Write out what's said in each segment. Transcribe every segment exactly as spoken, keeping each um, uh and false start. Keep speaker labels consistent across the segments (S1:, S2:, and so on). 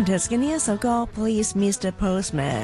S1: Carpenters 嘅呢一首歌 Please Mister Postman。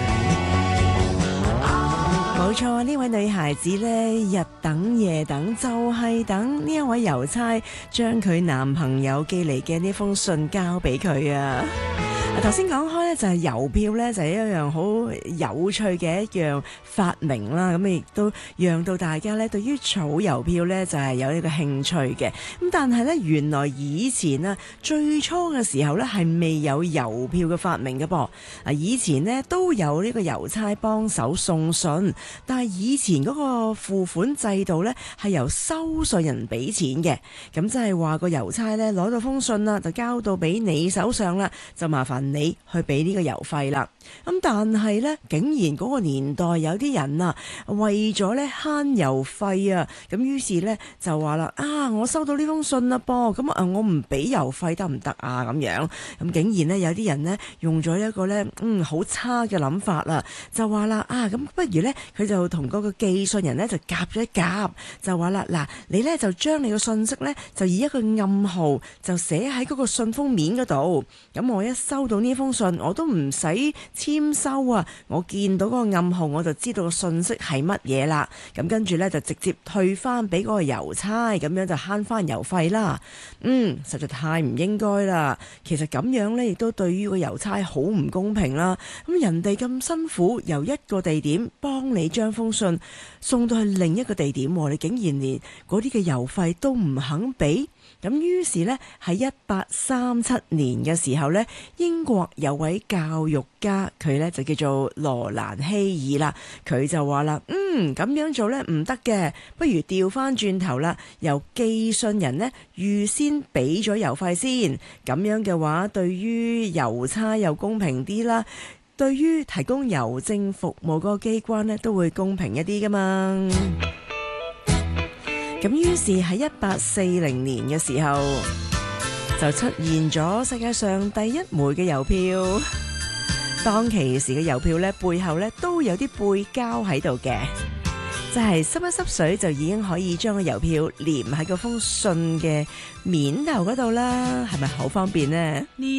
S1: 冇錯，呢位女孩子呢，日等夜等，就係等呢一位郵差將佢男朋友寄嚟嘅呢封信交俾佢啊！頭先講開咧，就係郵票咧，就係一樣好有趣嘅一樣發明啦。咁亦都讓到大家咧，對於儲郵票咧，就係有呢個興趣嘅。咁但係咧，原來以前啊，最初嘅時候咧，係未有郵票嘅發明嘅噃。啊，以前呢都有呢個郵差幫手送信，但係以前嗰個付款制度咧，係由收信人俾錢嘅。咁即係話個郵差咧攞到封信啦，就交到俾你手上啦，就麻煩你去俾呢個郵費啦。咁但係呢，竟然嗰個年代有啲人啊，為咗咧慳郵費啊，咁於是呢就話啦，啊我收到呢封信啦噃，咁啊我唔俾郵費得唔得啊？咁樣咁竟然呢，有啲人呢用咗一個呢嗯好差嘅諗法啦，就話啦，啊咁不如呢，佢就同嗰個寄信人呢就夾咗一夾，就話啦，嗱你呢就將你個信息呢，就以一個暗號就寫喺嗰個信封面嗰度，咁我一收到呢封信我都唔使簽收啊，我見到嗰個暗號我就知道個信息係乜嘢啦，咁跟住呢，就直接退翻俾嗰個郵差，咁樣就慳翻郵費啦。嗯，實在太唔應該啦。其實咁樣呢，亦都對於個郵差好唔公平啦。咁人哋咁辛苦由一個地點幫你將封信送到去另一個地點，你竟然連嗰啲嘅郵費都唔肯俾。咁於是呢，喺一八三七年嘅時候呢，英國有位教育家，佢呢就叫做羅蘭希爾啦，佢就話啦，嗯，咁樣做呢唔得嘅，不如調翻轉頭啦，由寄信人呢預先俾咗郵費先，咁樣嘅話對於郵差又公平啲啦，對於提供郵政服務嗰個機關呢都會公平一啲噶嘛。咁於是喺一八四零年嘅時候，就出現咗世界上第一枚嘅郵票。當其時嘅郵票咧，背後咧都有啲背膠喺度嘅，就係濕一濕水就已經可以將個郵票黏喺嗰封信嘅面頭嗰度啦，係咪好方便呢？